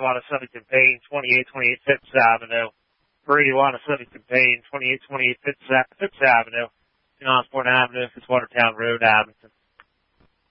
Southington Payne, 2828 Fifth Avenue. Brady-Juana Southington Payne, 2828 Fifth Avenue. In Osborne Avenue, Fitzwatertown Road, Abington.